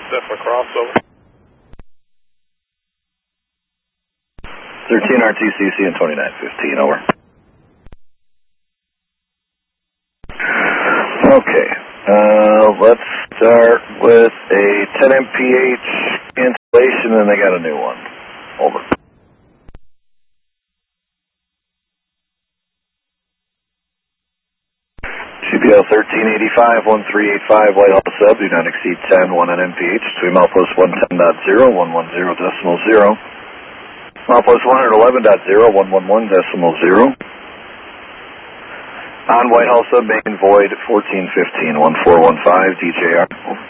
Step across, over. 13 RTCC and 2915, over. Okay, let's start with a 10 mph cancellation, and they got a new one. Over. CBL 1385, 1385, Whitehall sub, do not exceed 10, 1 on mph, between milepost 110.0, 110.0. Milepost 111.0, 111.0. On Whitehall sub, main void 1415, 1415, DJR. Over.